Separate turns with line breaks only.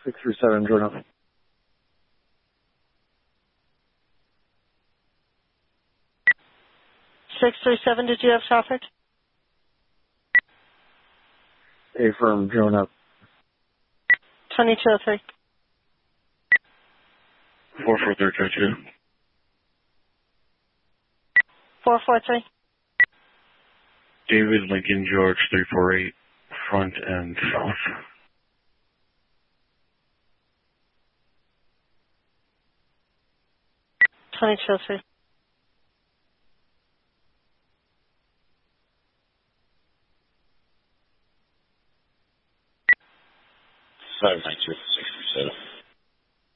637, join up.
637, did you have traffic?
Affirm, join up.
2203.
44322.
443.
David Lincoln George 348, front and south.
2203.
592 637.